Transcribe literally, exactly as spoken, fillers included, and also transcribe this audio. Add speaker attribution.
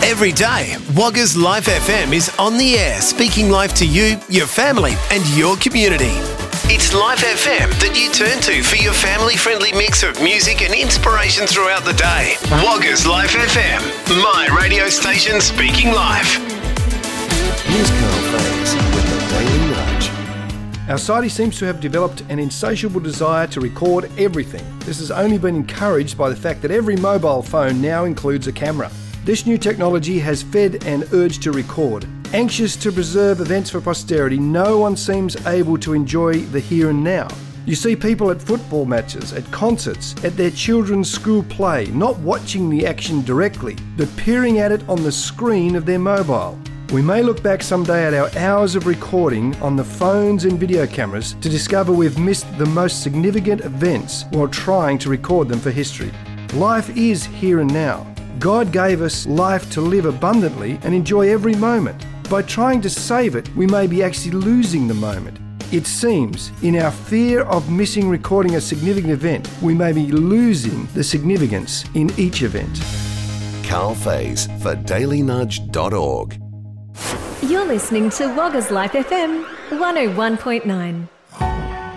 Speaker 1: Every day, Wagga's Life F M is on the air, speaking life to you, your family and your community. It's Life F M that you turn to for your family-friendly mix of music and inspiration throughout the day. Wagga's Life F M, my radio station speaking life.
Speaker 2: Here's Carl Faze with the Daily Nudge.
Speaker 3: Our society seems to have developed an insatiable desire to record everything. This has only been encouraged by the fact that every mobile phone now includes a camera. This new technology has fed an urge to record. Anxious to preserve events for posterity, no one seems able to enjoy the here and now. You see people at football matches, at concerts, at their children's school play, not watching the action directly, but peering at it on the screen of their mobile. We may look back someday at our hours of recording on the phones and video cameras to discover we've missed the most significant events while trying to record them for history. Life is here and now. God gave us life to live abundantly and enjoy every moment. By trying to save it, we may be actually losing the moment. It seems, in our fear of missing recording a significant event, we may be losing the significance in each event.
Speaker 2: Carl Faze for daily nudge dot org.
Speaker 4: You're listening to Wagga's Life F M one oh one point nine.